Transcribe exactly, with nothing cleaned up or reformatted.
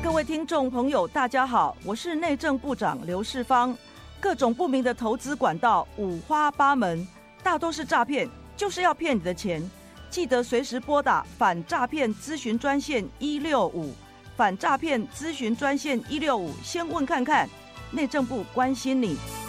各位听众朋友大家好，我是内政部长刘世芳。各种不明的投资管道五花八门，大多是诈骗，就是要骗你的钱。记得随时拨打反诈骗咨询专线一六五，反诈骗咨询专线一六五，先问看看，内政部关心你。